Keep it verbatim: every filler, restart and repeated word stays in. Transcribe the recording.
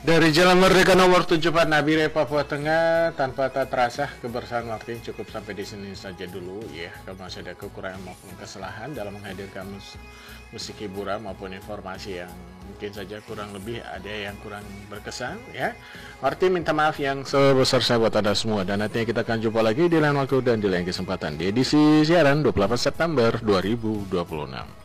Dari Jalan Merdeka nomor tujuh puluh empat Nabire, Papua Tengah, tanpa tak terasa kebersamaan Martin cukup sampai di sini saja dulu ya. Kalau masih ada kekurangan maupun kesalahan dalam menghadirkan mus musik hiburan maupun informasi yang mungkin saja kurang lebih ada yang kurang berkesan ya. Martin minta maaf yang sebesar saya buat Anda semua, dan nantinya kita akan jumpa lagi di lain waktu dan di lain kesempatan di edisi siaran dua puluh delapan September dua ribu dua puluh enam.